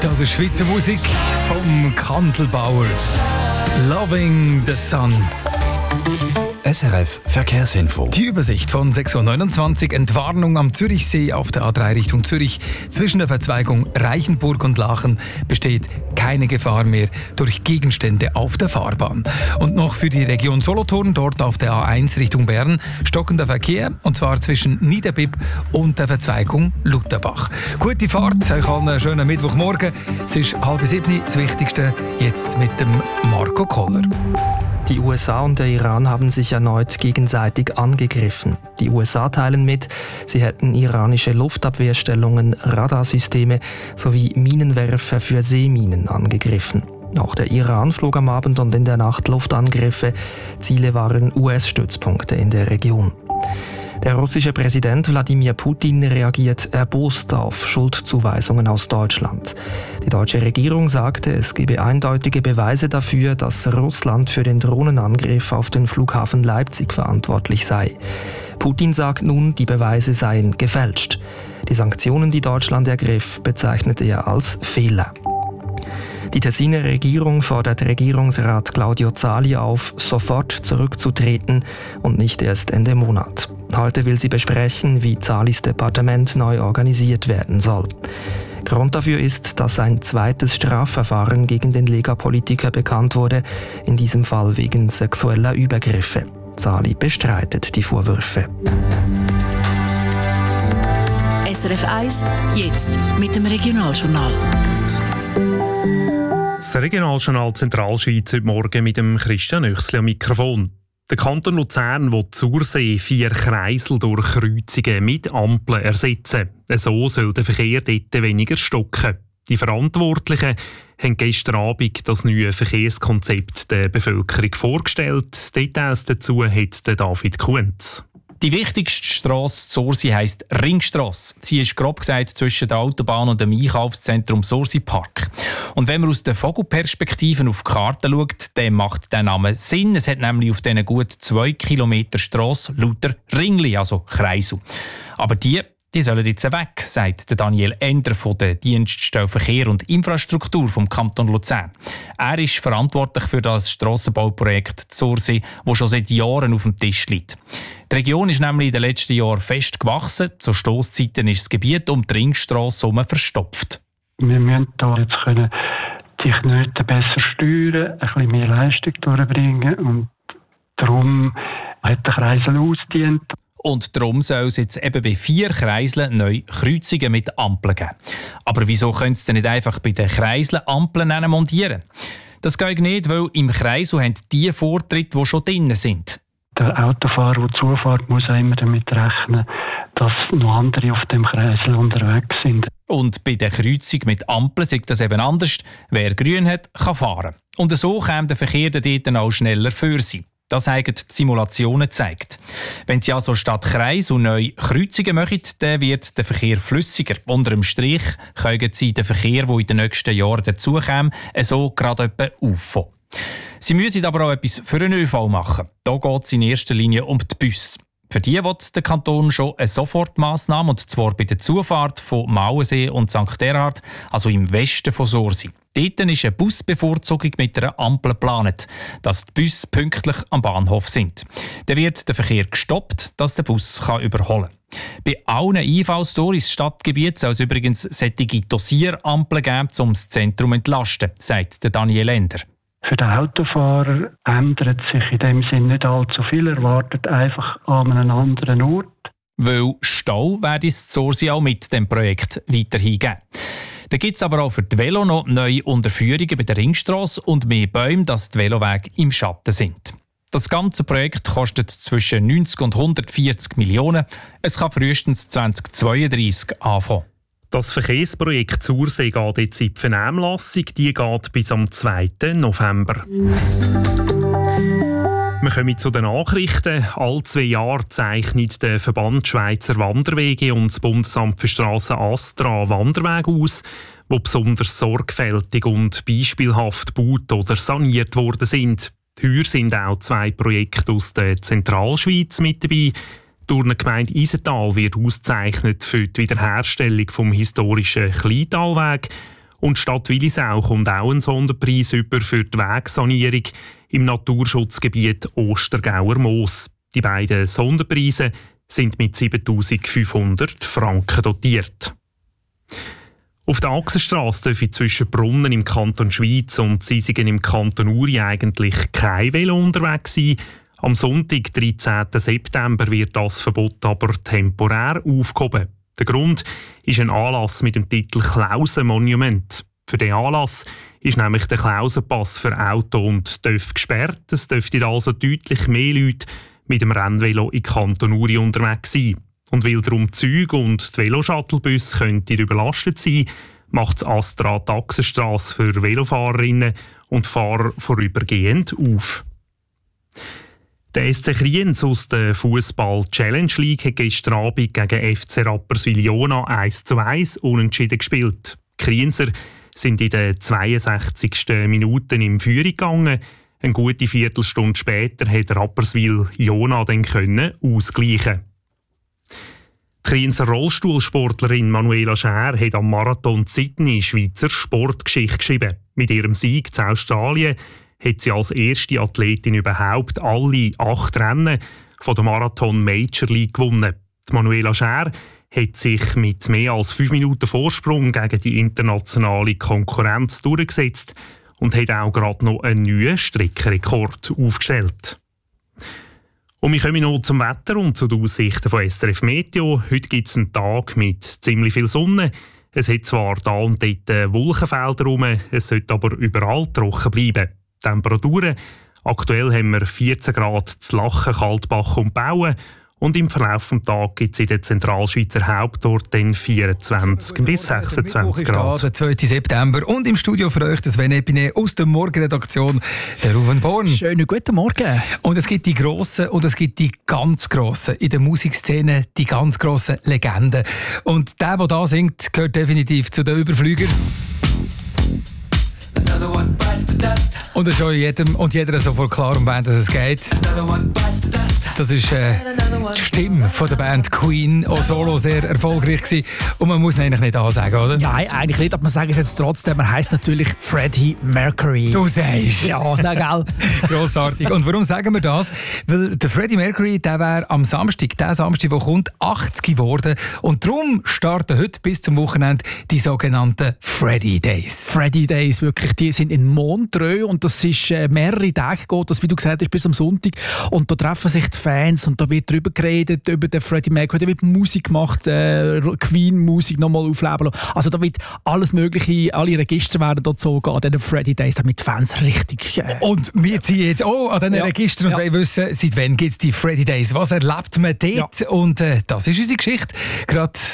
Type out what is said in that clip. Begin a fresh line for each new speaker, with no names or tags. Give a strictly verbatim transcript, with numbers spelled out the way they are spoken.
Das ist Schweizer Musik vom Kandelbauer. Loving the Sun.
S R F Verkehrsinfo.
Die Übersicht von sechs Uhr neunundzwanzig. Entwarnung am Zürichsee auf der A drei Richtung Zürich. Zwischen der Verzweigung Reichenburg und Lachen besteht keine Gefahr mehr durch Gegenstände auf der Fahrbahn. Und noch für die Region Solothurn, dort auf der A eins Richtung Bern, stockender Verkehr, und zwar zwischen Niederbipp und der Verzweigung Lutherbach. Gute Fahrt, euch allen einen schönen Mittwochmorgen. Es ist halb sieben, das Wichtigste jetzt mit dem Marco Koller.
Die U S A und der Iran haben sich erneut gegenseitig angegriffen. Die U S A teilen mit, sie hätten iranische Luftabwehrstellungen, Radarsysteme sowie Minenwerfer für Seeminen angegriffen. Auch der Iran flog am Abend und in der Nacht Luftangriffe. Ziele waren U S-Stützpunkte in der Region. Der russische Präsident Wladimir Putin reagiert erbost auf Schuldzuweisungen aus Deutschland. Die deutsche Regierung sagte, es gebe eindeutige Beweise dafür, dass Russland für den Drohnenangriff auf den Flughafen Leipzig verantwortlich sei. Putin sagt nun, die Beweise seien gefälscht. Die Sanktionen, die Deutschland ergriff, bezeichnete er als Fehler. Die Tessiner Regierung fordert Regierungsrat Claudio Zali auf, sofort zurückzutreten und nicht erst Ende Monat. Heute will sie besprechen, wie Zalis Departement neu organisiert werden soll. Grund dafür ist, dass ein zweites Strafverfahren gegen den Lega-Politiker bekannt wurde, in diesem Fall wegen sexueller Übergriffe. Zali bestreitet die Vorwürfe.
S R F eins, jetzt mit dem Regionaljournal.
Das Regionaljournal Zentralschweiz heute Morgen mit dem Christian Oechsli am Mikrofon. Der Kanton Luzern will Zursee vier Kreisel durch Kreuzungen mit Ampeln ersetzen. So soll der Verkehr dort weniger stocken. Die Verantwortlichen haben gestern Abend das neue Verkehrskonzept der Bevölkerung vorgestellt. Details dazu hat David Kuntz.
Die wichtigste Strasse Zursee heisst Ringstrasse. Sie ist grob gesagt zwischen der Autobahn und dem Einkaufszentrum Zursee Park. Und wenn man aus der Vogelperspektive auf die Karte schaut, dann macht der Name Sinn. Es hat nämlich auf diesen gut zwei Kilometer Strasse lauter Ringli, also Kreisel. Aber die Die sollen jetzt weg, sagt Daniel Ender von der Dienststelle Verkehr und Infrastruktur vom Kanton Luzern. Er ist verantwortlich für das Strassenbauprojekt Zursee, das schon seit Jahren auf dem Tisch liegt. Die Region ist nämlich in den letzten Jahren fest gewachsen. Zu Stosszeiten ist das Gebiet um die Ringstrasse herum verstopft.
Wir müssen hier jetzt können die Knoten besser steuern, ein bisschen mehr Leistung durchbringen, und darum hat der Kreisel ausgedient.
Und darum soll es jetzt eben bei vier Kreiseln neu Kreuzungen mit Ampeln geben. Aber wieso können Sie denn nicht einfach bei den Kreiseln Ampeln montieren? Das geht nicht, weil im Kreisel haben die Vortritte, die schon drinnen sind.
Der Autofahrer, der zufährt, muss auch immer damit rechnen, dass noch andere auf dem Kreisel unterwegs sind.
Und bei der Kreuzung mit Ampeln sieht das eben anders. Wer grün hat, kann fahren. Und so kommt der Verkehr dort auch schneller für sie. Das haben die Simulationen gezeigt. Wenn Sie also statt Kreis und neu Kreuzungen machen, dann wird der Verkehr flüssiger. Unter dem Strich können Sie den Verkehr, der in den nächsten Jahren dazukommt, so gerade etwa auffangen. Sie müssen aber auch etwas für den Ö V machen. Da geht es in erster Linie um die Busse. Für die will der Kanton schon eine Sofortmaßnahme, und zwar bei der Zufahrt von Mauensee und Sankt Erhard, also im Westen von Sursee. Dort ist eine Busbevorzugung mit einer Ampel geplant, dass die Busse pünktlich am Bahnhof sind. Dann wird der Verkehr gestoppt, dass der Bus kann überholen kann. Bei allen Einfallstoren ins Stadtgebiet soll es übrigens solche Dosirampeln geben, um das Zentrum zu entlasten, sagt Daniel Ender.
Für den Autofahrer ändert sich in dem Sinn nicht allzu viel. Er wartet einfach an einem anderen Ort.
Weil Stau werde es Zursee auch mit dem Projekt weiterhin geben. Da gibt es aber auch für die Velo noch neue Unterführungen bei der Ringstrasse und mehr Bäume, dass die Velowege im Schatten sind. Das ganze Projekt kostet zwischen neunzig und hundertvierzig Millionen. Es kann frühestens zweitausendzweiunddreissig anfangen.
Das Verkehrsprojekt Zursee geht jetzt in die Vernehmlassung. Die geht bis am zweiten November. Wir kommen zu den Nachrichten. Alle zwei Jahre zeichnet der Verband Schweizer Wanderwege und das Bundesamt für Strassen Astra Wanderwege aus, die besonders sorgfältig und beispielhaft gebaut oder saniert worden sind. Heuer sind auch zwei Projekte aus der Zentralschweiz mit dabei. Die Turngemeinde Isental wird ausgezeichnet für die Wiederherstellung vom historischen Kleintalweg. Und die Stadt Willisau kommt auch einen Sonderpreis über für die Wegsanierung im Naturschutzgebiet Ostergauer Moos. Die beiden Sonderpreise sind mit siebentausendfünfhundert Franken dotiert. Auf der Achsenstrasse dürfen zwischen Brunnen im Kanton Schwyz und Sisigen im Kanton Uri eigentlich kein Velo unterwegs sein. Am Sonntag, dreizehnten September, wird das Verbot aber temporär aufgehoben. Der Grund ist ein Anlass mit dem Titel Klausen-Monument. Für diesen Anlass ist nämlich der Klausenpass für Auto und T Ö F gesperrt. Es dürften also deutlich mehr Leute mit dem Rennvelo in Kanton Uri unterwegs sein. Und weil darum Züge und die Veloshuttlebusse könnten überlastet sein, macht das Astra die Achsenstrasse für Velofahrerinnen und Fahrer vorübergehend auf. Der S C Kriens aus der Fußball-Challenge League hat gestern Abend gegen F C Rapperswil-Jona eins zu eins unentschieden gespielt. Die Krienser sind in den zweiundsechzigsten Minuten in Führung gegangen. Eine gute Viertelstunde später hat Rapperswil-Jona dann können ausgleichen. Die Krienser Rollstuhlsportlerin Manuela Schär hat am Marathon Sydney Schweizer Sportgeschichte geschrieben. Mit ihrem Sieg zu Australien hat sie als erste Athletin überhaupt alle acht Rennen von der Marathon Major League gewonnen. Die Manuela Schär hat sich mit mehr als fünf Minuten Vorsprung gegen die internationale Konkurrenz durchgesetzt und hat auch gerade noch einen neuen Streckenrekord aufgestellt. Und wir kommen noch zum Wetter und zu den Aussichten von S R F Meteo. Heute gibt es einen Tag mit ziemlich viel Sonne. Es hat zwar da und dort Wolkenfelder rum, es sollte aber überall trocken bleiben. Temperaturen: aktuell haben wir vierzehn Grad zu Lachen, Kaltbach und Bauen. Und im Verlauf des Tages gibt es in den Zentralschweizer Hauptort dann vierundzwanzig bis sechsundzwanzig Grad.
Der zweiten September. Und im Studio für euch der Sven Epine aus der Morgenredaktion, der Ruven Born.
Schönen guten Morgen.
Und es gibt die grossen und es gibt die ganz grossen. In der Musikszene die ganz grossen Legenden. Und der, der da singt, gehört definitiv zu den Überflügern. Und es ist auch jedem und jeder sofort klar, um wen es geht. Das ist äh, die Stimme von der Band Queen, auch solo sehr erfolgreich gewesen. Und man muss ihn eigentlich nicht ansagen, oder?
Nein, eigentlich nicht, aber man sagt es jetzt trotzdem. Er heisst natürlich Freddie Mercury.
Du sagst.
Ja, na gell.
Grossartig. Und warum sagen wir das? Weil der Freddie Mercury, der wäre am Samstag, der Samstag, der kommt, achtzig geworden. Und darum starten heute bis zum Wochenende die sogenannten Freddie Days.
Freddie Days, wirklich, die sind in Montreux und das ist äh, mehrere Tage geht, das, wie du gesagt hast, bis am Sonntag. Und da treffen sich die Fans und da wird darüber geredet, über den Freddie Mercury, da wird Musik gemacht, äh, Queen-Musik nochmal aufleben lassen. Also da wird alles Mögliche, alle Register werden dort so gehen, an diesen Freddie Days, damit die Fans richtig... Äh,
und wir ziehen jetzt auch an diesen ja. Registern und ja. wollen wissen, seit wann gibt es die Freddie Days, was erlebt man dort? Ja. Und äh, das ist unsere Geschichte. Gerade